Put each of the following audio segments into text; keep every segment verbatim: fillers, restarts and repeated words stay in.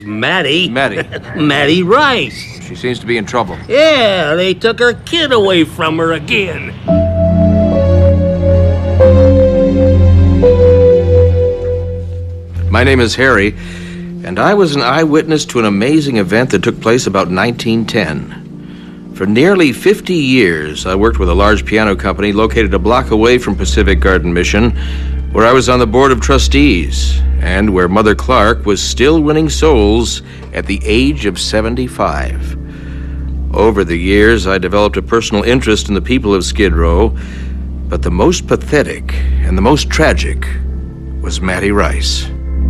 Maddie? Maddie. Maddie Rice. She seems to be in trouble. Yeah, they took her kid away from her again. My name is Harry, and I was an eyewitness to an amazing event that took place about nineteen ten. For nearly fifty years, I worked with a large piano company located a block away from Pacific Garden Mission, where I was on the board of trustees, and where Mother Clark was still winning souls at the age of seventy-five. Over the years, I developed a personal interest in the people of Skid Row, but the most pathetic and the most tragic was Maddie Rice.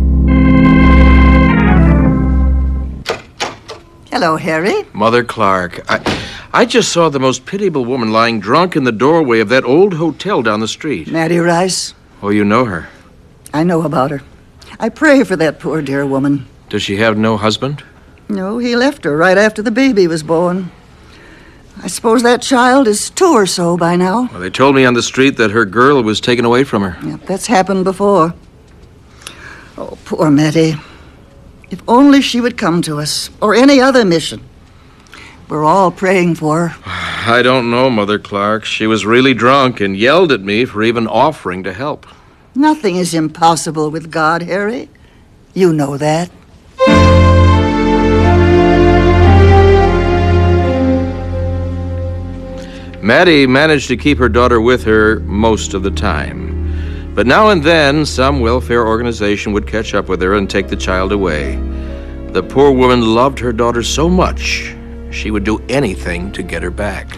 Hello, Harry. Mother Clark, I, I just saw the most pitiable woman lying drunk in the doorway of that old hotel down the street. Maddie Rice. Oh, you know her? I know about her. I pray for that poor dear woman. Does she have no husband? No, he left her right after the baby was born. I suppose that child is two or so by now. Well, they told me on the street that her girl was taken away from her. Yeah, that's happened before. Oh, poor Maddie. If only she would come to us, or any other mission. We're all praying for her. I don't know, Mother Clark. She was really drunk and yelled at me for even offering to help. Nothing is impossible with God, Harry. You know that. Maddie managed to keep her daughter with her most of the time. But now and then, some welfare organization would catch up with her and take the child away. The poor woman loved her daughter so much, she would do anything to get her back.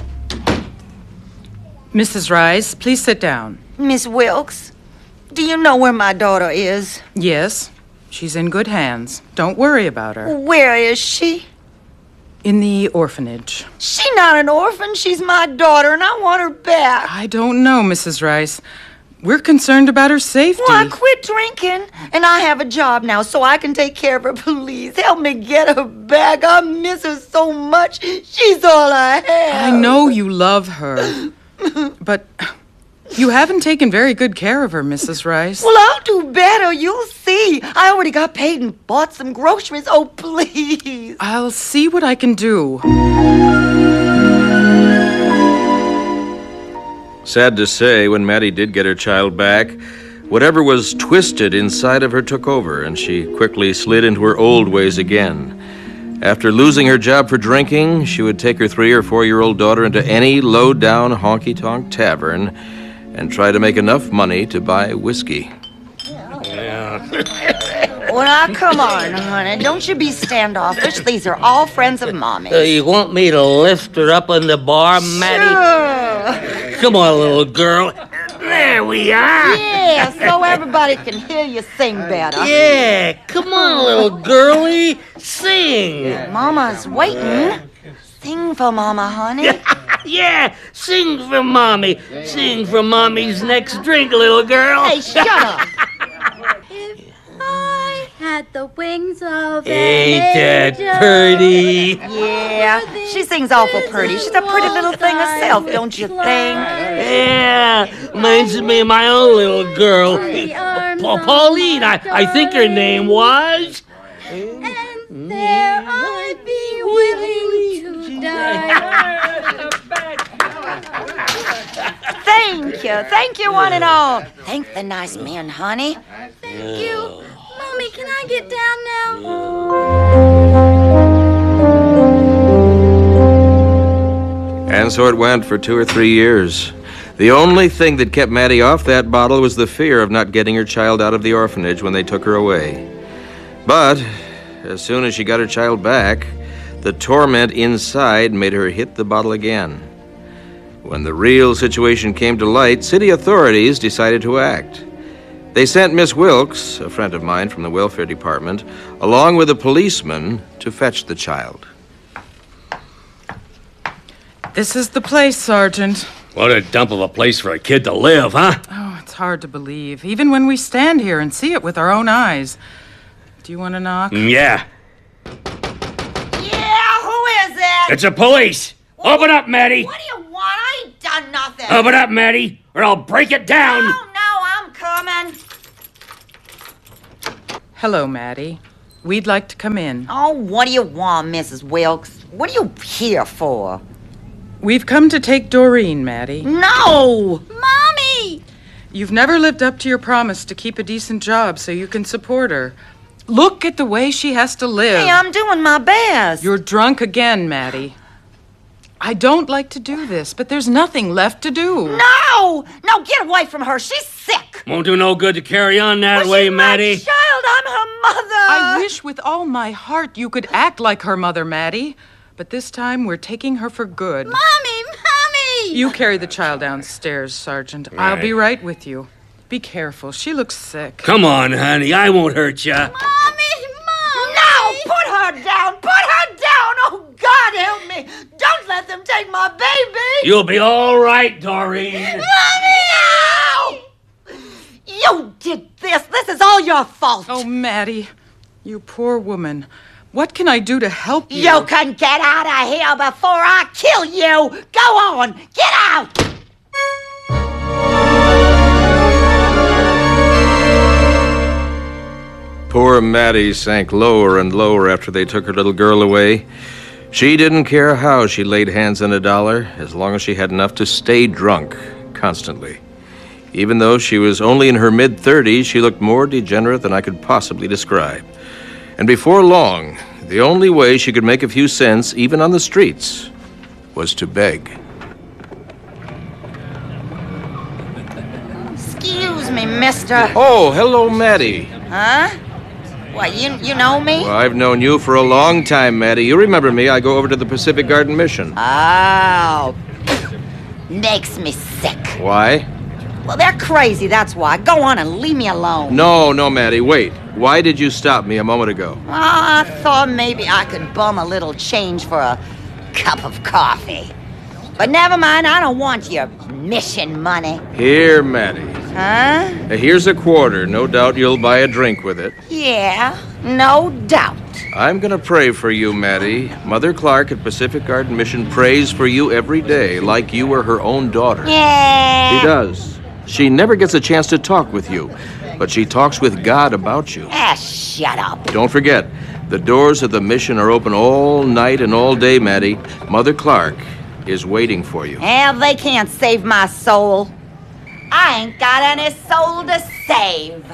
Missus Rice, please sit down. Miss Wilkes, do you know where my daughter is? Yes, she's in good hands. Don't worry about her. Where is she? In the orphanage. She's not an orphan. She's my daughter, and I want her back. I don't know, Missus Rice. We're concerned about her safety. Well, I quit drinking, and I have a job now, so I can take care of her. Please, help me get her back. I miss her so much. She's all I have. I know you love her, but you haven't taken very good care of her, Missus Rice. Well, I'll do better. You'll see. I already got paid and bought some groceries. Oh, please. I'll see what I can do. Sad to say, when Maddie did get her child back, whatever was twisted inside of her took over, and she quickly slid into her old ways again. After losing her job for drinking, she would take her three or four-year-old daughter into any low-down honky-tonk tavern and try to make enough money to buy whiskey. Well, now, come on, honey. Don't you be standoffish. These are all friends of Mommy's. Uh, you want me to lift her up in the bar, Maddie? Sure. Come on, little girl. There we are. Yeah, so everybody can hear you sing better. Yeah, come on, little girlie. Sing. Mama's waiting. Sing for Mama, honey. Yeah, sing for Mommy. Sing for Mommy's next drink, little girl. Hey, shut up. I had the wings of an Ain't that angel. pretty? Yeah, she sings awful pretty. She's a pretty little thing herself, don't you think? Yeah, reminds me of my own little girl. Pa- Pauline, I, I think her name was. And there I'd be willing to die. Thank you. Thank you, one and all. Thank the nice man, honey. Thank you. Mommy, can I get down now? And so it went for two or three years. The only thing that kept Maddie off that bottle was the fear of not getting her child out of the orphanage when they took her away. But as soon as she got her child back, the torment inside made her hit the bottle again. When the real situation came to light, city authorities decided to act. They sent Miss Wilkes, a friend of mine from the welfare department, along with a policeman to fetch the child. This is the place, Sergeant. What a dump of a place for a kid to live, huh? Oh, it's hard to believe, even when we stand here and see it with our own eyes. Do you want to knock? Mm, yeah. Yeah, who is it? It's the police. Open up, Maddie. What do you want? I ain't done nothing. Open up, Maddie, or I'll break it down. No, no, I'm coming. Hello, Maddie. We'd like to come in. Oh, what do you want, Missus Wilkes? What are you here for? We've come to take Doreen, Maddie. No! Mommy! You've never lived up to your promise to keep a decent job so you can support her. Look at the way she has to live. Hey, I'm doing my best. You're drunk again, Maddie. I don't like to do this, but there's nothing left to do. No! No, get away from her. She's sick. Won't do no good to carry on that Well, way, she's Maddie. my child. I'm her mother. I wish with all my heart you could act like her mother, Maddie. But this time we're taking her for good. Mommy! Mommy! You carry the child downstairs, Sergeant. I'll be right with you. Be careful. She looks sick. Come on, honey. I won't hurt ya. Mommy! Mommy! No! Put her down! Put her down! Oh, God help me! Don't let them take my baby! You'll be all right, Doreen. Mommy! No! You did this! This is all your fault! Oh, Maddie, you poor woman. What can I do to help you? You can get out of here before I kill you! Go on! Get out! Poor Maddie sank lower and lower after they took her little girl away. She didn't care how she laid hands on a dollar, as long as she had enough to stay drunk constantly. Even though she was only in her mid-thirties, she looked more degenerate than I could possibly describe. And before long, the only way she could make a few cents, even on the streets, was to beg. Excuse me, mister. Oh, hello, Maddie. Huh? What, you you know me? Well, I've known you for a long time, Maddie. You remember me. I go over to the Pacific Garden Mission. Oh. Makes me sick. Why? Well, they're crazy, that's why. Go on and leave me alone. No, no, Maddie, wait. Why did you stop me a moment ago? Oh, I thought maybe I could bum a little change for a cup of coffee. But never mind, I don't want your mission money. Here, Maddie. Huh? Here's a quarter. No doubt you'll buy a drink with it. Yeah, no doubt. I'm gonna pray for you, Maddie. Mother Clark at Pacific Garden Mission prays for you every day, like you were her own daughter. Yeah. She does. She never gets a chance to talk with you, but she talks with God about you. Ah, shut up. Don't forget, the doors of the mission are open all night and all day, Maddie. Mother Clark is waiting for you. Hell, they can't save my soul. I ain't got any soul to save.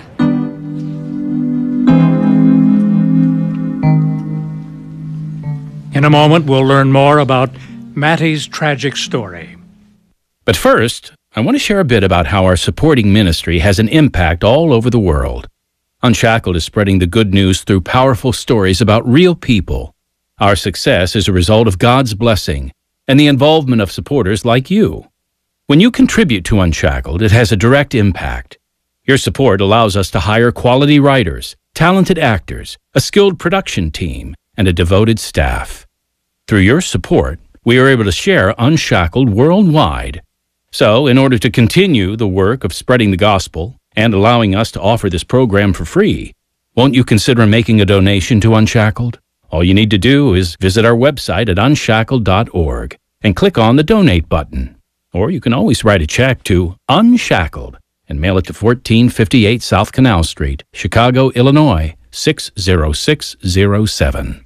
In a moment, we'll learn more about Mattie's tragic story. But first, I want to share a bit about how our supporting ministry has an impact all over the world. Unshackled is spreading the good news through powerful stories about real people. Our success is a result of God's blessing and the involvement of supporters like you. When you contribute to Unshackled, it has a direct impact. Your support allows us to hire quality writers, talented actors, a skilled production team, and a devoted staff. Through your support, we are able to share Unshackled worldwide. So, in order to continue the work of spreading the gospel and allowing us to offer this program for free, won't you consider making a donation to Unshackled? All you need to do is visit our website at unshackled dot org and click on the donate button. Or you can always write a check to Unshackled and mail it to fourteen fifty-eight South Canal Street, Chicago, Illinois, six zero six zero seven.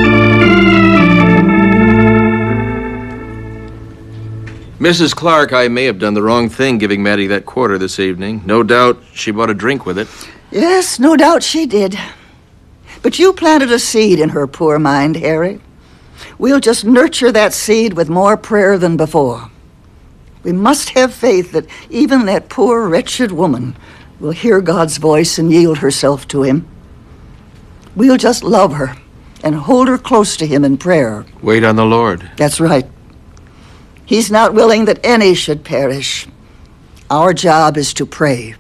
Missus Clark, I may have done the wrong thing giving Maddie that quarter this evening. No doubt she bought a drink with it. Yes, no doubt she did. But you planted a seed in her poor mind, Harry. We'll just nurture that seed with more prayer than before. We must have faith that even that poor, wretched woman will hear God's voice and yield herself to him. We'll just love her and hold her close to him in prayer. Wait on the Lord. That's right. He's not willing that any should perish. Our job is to pray.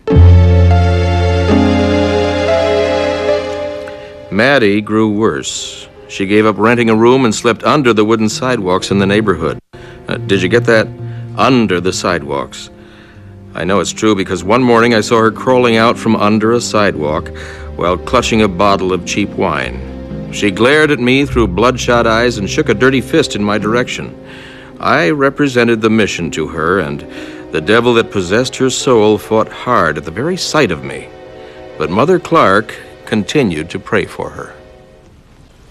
Maddie grew worse. She gave up renting a room and slept under the wooden sidewalks in the neighborhood. Uh, did you get that? Under the sidewalks. I know it's true because one morning I saw her crawling out from under a sidewalk while clutching a bottle of cheap wine. She glared at me through bloodshot eyes and shook a dirty fist in my direction. I represented the mission to her, and the devil that possessed her soul fought hard at the very sight of me. But Mother Clark continued to pray for her.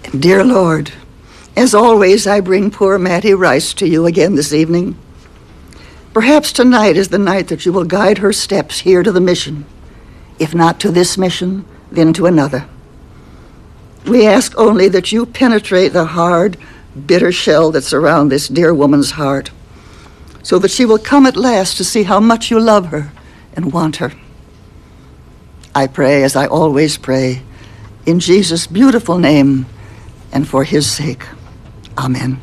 Dear Lord, as always, I bring poor Mattie Rice to you again this evening. Perhaps tonight is the night that you will guide her steps here to the mission. If not to this mission, then to another. We ask only that you penetrate the hard, bitter shell that surrounds this dear woman's heart, so that she will come at last to see how much you love her and want her. I pray, as I always pray, in Jesus' beautiful name and for his sake. Amen.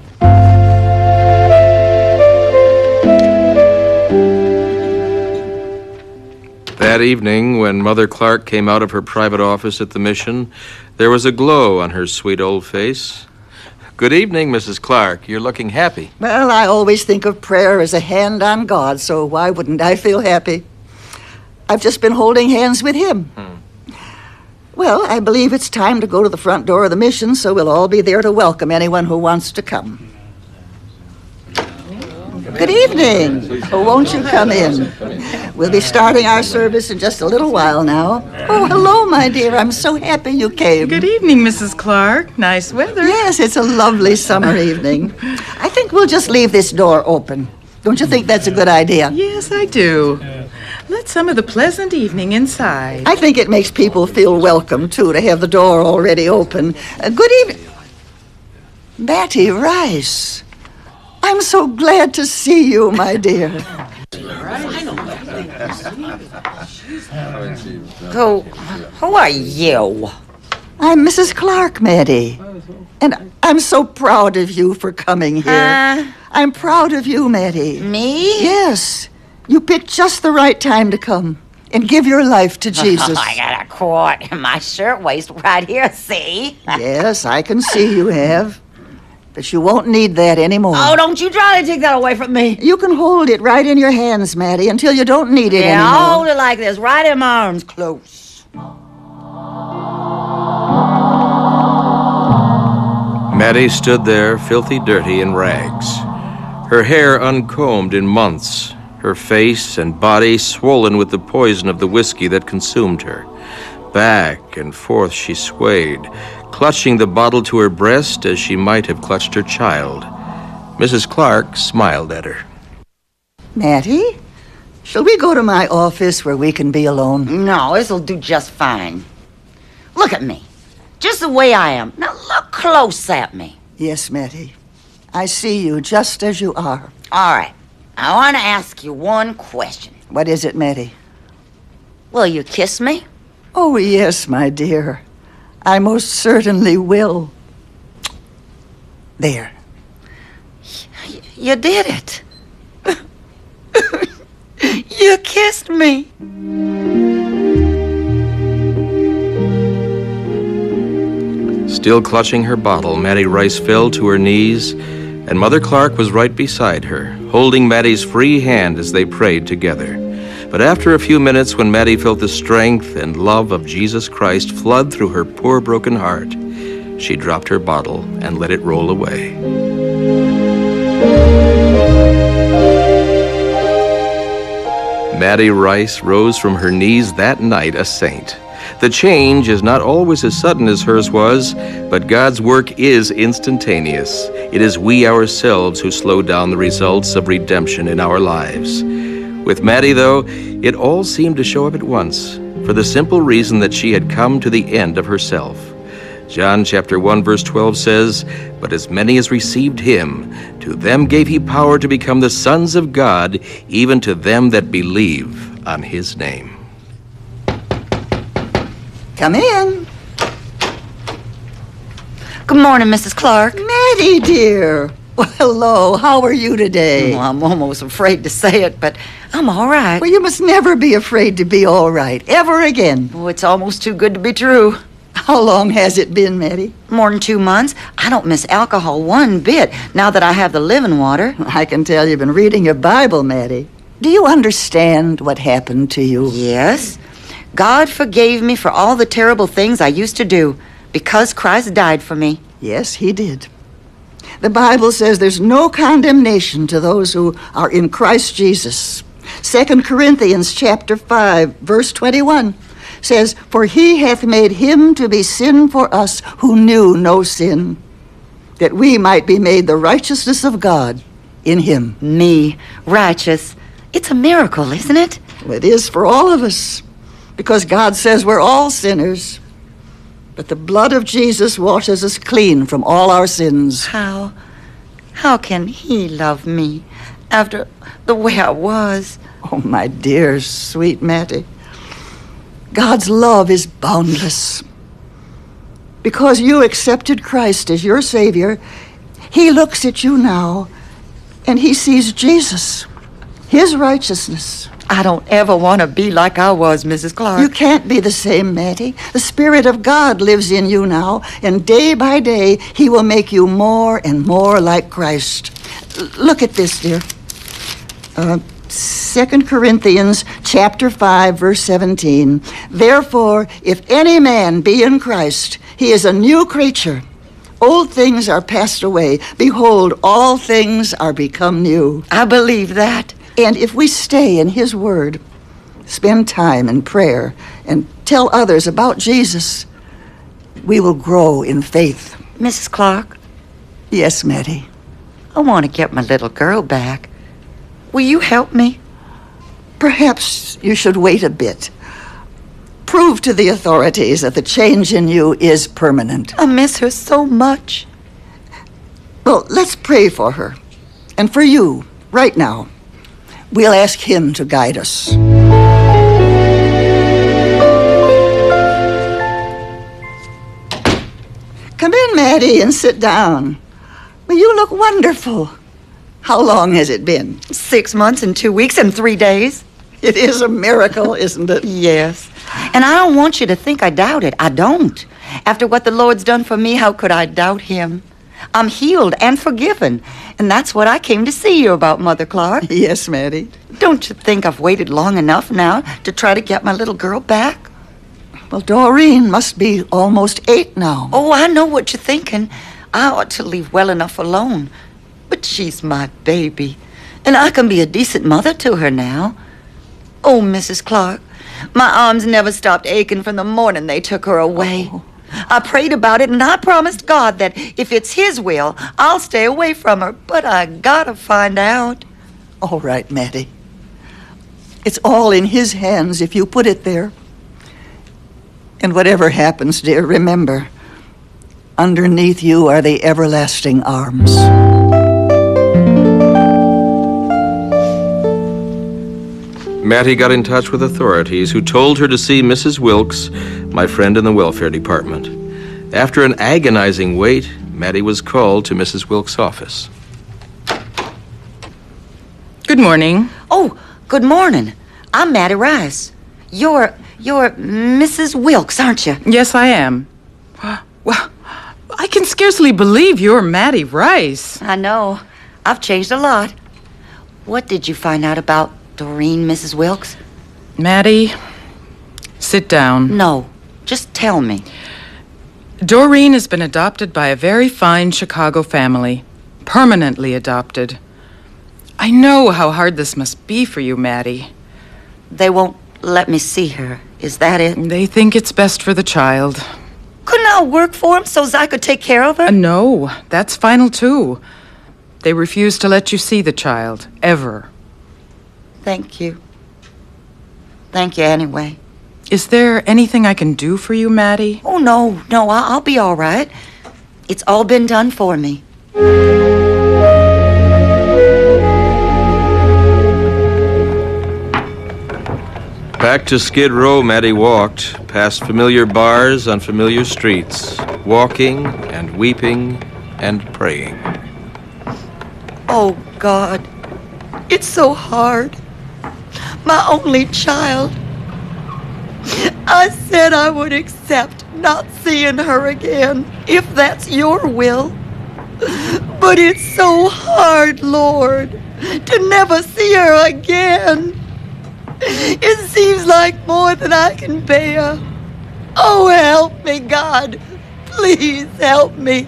That evening, when Mother Clark came out of her private office at the mission, there was a glow on her sweet old face. Good evening, Missus Clark. You're looking happy. Well, I always think of prayer as a hand on God, so why wouldn't I feel happy? I've just been holding hands with him. Hmm. Well, I believe it's time to go to the front door of the mission, so we'll all be there to welcome anyone who wants to come. Good evening. Oh, won't you come in? We'll be starting our service in just a little while now. Oh, hello, my dear. I'm so happy you came. Good evening, Missus Clark. Nice weather. Yes, it's a lovely summer evening. I think we'll just leave this door open. Don't you think that's a good idea? Yes, I do. Let some of the pleasant evening inside. I think it makes people feel welcome, too, to have the door already open. Uh, good evening. Mattie Rice. I'm so glad to see you, my dear. Who, who are you? I'm Missus Clark, Mattie. And I'm so proud of you for coming here. Uh, I'm proud of you, Mattie. Me? Yes. You picked just the right time to come and give your life to Jesus. I got a cord in my shirtwaist right here, see? Yes, I can see you have. But you won't need that anymore. Oh, don't you try to take that away from me. You can hold it right in your hands, Mattie, until you don't need it yeah, anymore. I'll hold it like this, right in my arms, close. Mattie stood there, filthy dirty in rags. Her hair uncombed in months, her face and body swollen with the poison of the whiskey that consumed her. Back and forth she swayed, clutching the bottle to her breast as she might have clutched her child. Missus Clark smiled at her. Mattie, shall we go to my office where we can be alone? No, this'll do just fine. Look at me, just the way I am. Now look close at me. Yes, Mattie. I see you just as you are. All right, I want to ask you one question. What is it, Mattie? Will you kiss me? Oh, yes, my dear. I most certainly will. There. Y- you did it. You kissed me. Still clutching her bottle, Mattie Rice fell to her knees, and Mother Clark was right beside her, holding Mattie's free hand as they prayed together. But after a few minutes, when Mattie felt the strength and love of Jesus Christ flood through her poor broken heart, she dropped her bottle and let it roll away. Mattie Rice rose from her knees that night a saint. The change is not always as sudden as hers was, but God's work is instantaneous. It is we ourselves who slow down the results of redemption in our lives. With Mattie, though, it all seemed to show up at once, for the simple reason that she had come to the end of herself. John chapter one, verse twelve says, "But as many as received him, to them gave he power to become the sons of God, even to them that believe on his name." Come in. Good morning, Missus Clark. Mattie, dear. Well, hello. How are you today? Well, I'm almost afraid to say it, but I'm all right. Well, you must never be afraid to be all right, ever again. Oh, it's almost too good to be true. How long has it been, Mattie? More than two months. I don't miss alcohol one bit now that I have the living water. I can tell you've been reading your Bible, Mattie. Do you understand what happened to you? Yes. God forgave me for all the terrible things I used to do because Christ died for me. Yes, he did. The Bible says there's no condemnation to those who are in Christ Jesus. Second Corinthians chapter five, verse twenty-one. says, "For he hath made him to be sin for us who knew no sin, that we might be made the righteousness of God in him." Me, righteous. It's a miracle, isn't it? It is for all of us, because God says we're all sinners. But the blood of Jesus washes us clean from all our sins. How? How can he love me after the way I was? Oh, my dear, sweet Mattie. God's love is boundless. Because you accepted Christ as your Savior, he looks at you now and he sees Jesus, his righteousness. I don't ever want to be like I was, Missus Clark. You can't be the same, Mattie. The Spirit of God lives in you now, and day by day, he will make you more and more like Christ. L- look at this, dear. Uh, Second Corinthians chapter five, verse seventeen. "Therefore, if any man be in Christ, he is a new creature. Old things are passed away. Behold, all things are become new." I believe that. And if we stay in his word, spend time in prayer, and tell others about Jesus, we will grow in faith. Missus Clark, Yes, Mattie. I want to get my little girl back. Will you help me? Perhaps you should wait a bit. Prove to the authorities that the change in you is permanent. I miss her so much. Well, let's pray for her. And for you, right now. We'll ask him to guide us. Come in, Mattie, and sit down. Well, you look wonderful. How long has it been? Six months and two weeks and three days. It is a miracle, isn't it? Yes. And I don't want you to think I doubt it. I don't. After what the Lord's done for me, how could I doubt him? I'm healed and forgiven. And that's what I came to see you about, Mother Clark. Yes, Mattie. Don't you think I've waited long enough now to try to get my little girl back? Well, Doreen must be almost eight now. Oh, I know what you're thinking. I ought to leave well enough alone. But she's my baby, and I can be a decent mother to her now. Oh, Missus Clark, my arms never stopped aching from the morning they took her away. Oh. I prayed about it, and I promised God that if it's his will, I'll stay away from her. But I gotta find out. All right, Mattie. It's all in his hands if you put it there. And whatever happens, dear, remember, underneath you are the everlasting arms. Mattie got in touch with authorities who told her to see Missus Wilkes, my friend in the welfare department. After an agonizing wait, Mattie was called to Missus Wilkes' office. Good morning. Oh, good morning. I'm Mattie Rice. You're, you're Missus Wilkes, aren't you? Yes, I am. Well, I can scarcely believe you're Mattie Rice. I know. I've changed a lot. What did you find out about Doreen, Missus Wilkes? Mattie, sit down. No, just tell me. Doreen has been adopted by a very fine Chicago family. Permanently adopted. I know how hard this must be for you, Mattie. They won't let me see her. Is that it? They think it's best for the child. Couldn't I work for them so I could take care of her? Uh, no, that's final too. They refuse to let you see the child, ever. Thank you. Thank you anyway. Is there anything I can do for you, Mattie? Oh, no, no, I- I'll be all right. It's all been done for me. Back to Skid Row, Mattie walked, past familiar bars on familiar streets, walking and weeping and praying. Oh, God, it's so hard. My only child. I said I would accept not seeing her again, if that's your will. But it's so hard, Lord, to never see her again. It seems like more than I can bear. Oh, help me, God. Please help me.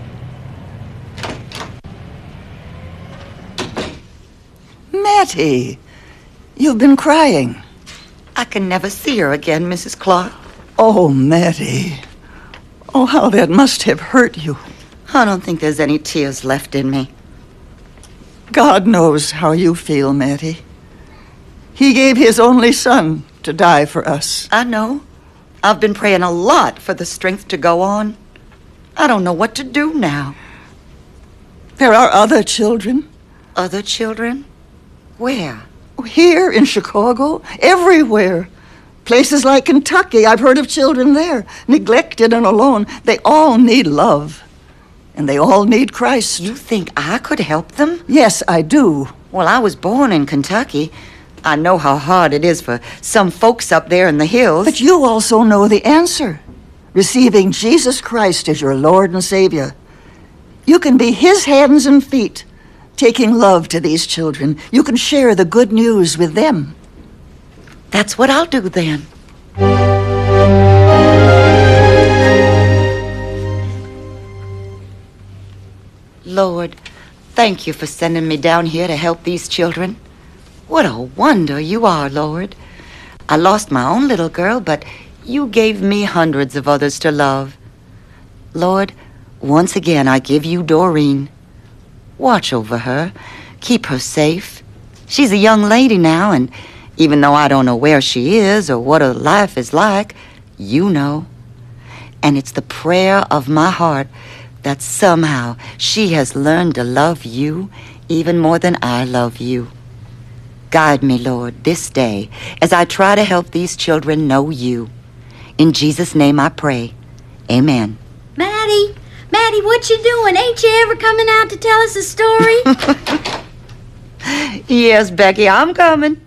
Mattie, you've been crying. I can never see her again, Missus Clark. Oh, Mattie. Oh, how that must have hurt you. I don't think there's any tears left in me. God knows how you feel, Mattie. He gave his only son to die for us. I know. I've been praying a lot for the strength to go on. I don't know what to do now. There are other children. Other children? Where? Here in Chicago, everywhere. Places like Kentucky, I've heard of children there, neglected and alone. They all need love. And they all need Christ. You think I could help them? Yes, I do. Well, I was born in Kentucky. I know how hard it is for some folks up there in the hills. But you also know the answer. Receiving Jesus Christ as your Lord and Savior. You can be his hands and feet, taking love to these children. You can share the good news with them. That's what I'll do then. Lord, thank you for sending me down here to help these children. What a wonder you are, Lord. I lost my own little girl, but you gave me hundreds of others to love. Lord, once again I give you Doreen. Watch over her. Keep her safe. She's a young lady now, and even though I don't know where she is or what her life is like, you know. And it's the prayer of my heart that somehow she has learned to love you even more than I love you. Guide me, Lord, this day as I try to help these children know you. In Jesus' name I pray. Amen. Mattie, Mattie, what you doing? Ain't you ever coming out to tell us a story? Yes, Becky, I'm coming.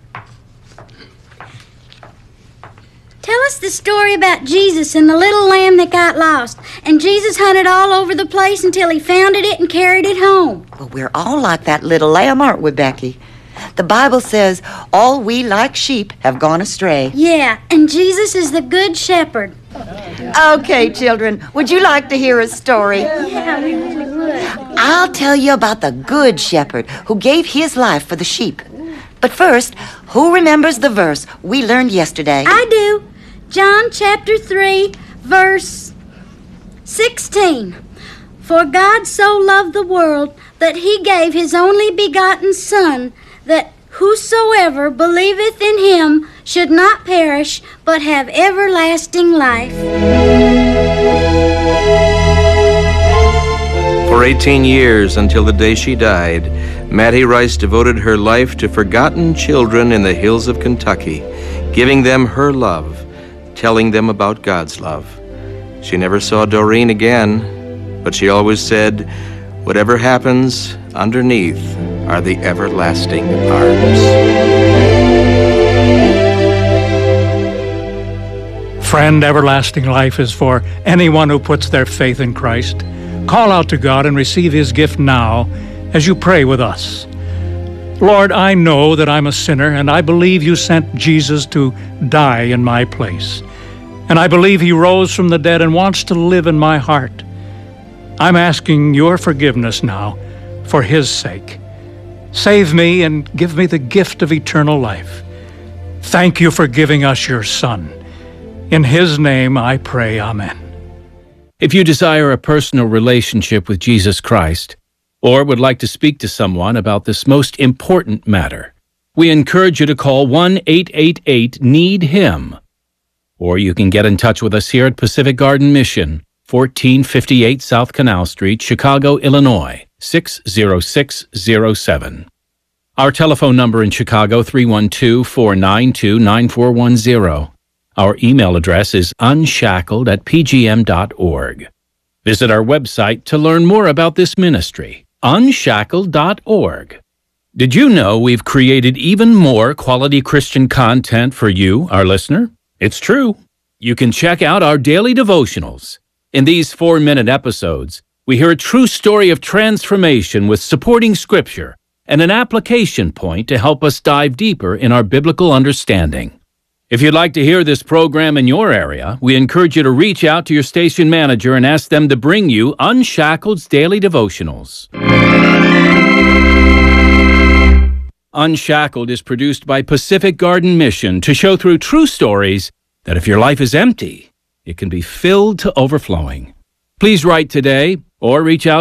Tell us the story about Jesus and the little lamb that got lost. And Jesus hunted all over the place until he found it and carried it home. Well, we're all like that little lamb, aren't we, Becky? The Bible says, all we like sheep have gone astray. Yeah, and Jesus is the good shepherd. Okay, children, would you like to hear a story? Yeah, we really would. I'll tell you about the good shepherd who gave his life for the sheep. But first, who remembers the verse we learned yesterday? I do. John chapter three, verse sixteen. For God so loved the world that he gave his only begotten Son, that whosoever believeth in him should not perish, but have everlasting life. For eighteen years, until the day she died, Mattie Rice devoted her life to forgotten children in the hills of Kentucky, giving them her love, telling them about God's love. She never saw Doreen again, but she always said, whatever happens, underneath are the everlasting arms. Friend, everlasting life is for anyone who puts their faith in Christ. Call out to God and receive his gift now as you pray with us. Lord, I know that I'm a sinner, and I believe you sent Jesus to die in my place. And I believe he rose from the dead and wants to live in my heart. I'm asking your forgiveness now for his sake. Save me and give me the gift of eternal life. Thank you for giving us your Son. In his name I pray, amen. If you desire a personal relationship with Jesus Christ, or would like to speak to someone about this most important matter, we encourage you to call one eight eight eight need him. Or you can get in touch with us here at Pacific Garden Mission, fourteen fifty-eight South Canal Street, Chicago, Illinois, six zero six zero seven. Our telephone number in Chicago, three one two, four nine two, nine four one zero. Our email address is unshackled at p g m dot org. Visit our website to learn more about this ministry, unshackled dot org. Did you know we've created even more quality Christian content for you, our listener? It's true. You can check out our daily devotionals. In these four-minute episodes, we hear a true story of transformation with supporting scripture and an application point to help us dive deeper in our biblical understanding. If you'd like to hear this program in your area, we encourage you to reach out to your station manager and ask them to bring you Unshackled's Daily Devotionals. Unshackled is produced by Pacific Garden Mission to show through true stories that if your life is empty, it can be filled to overflowing. Please write today or reach out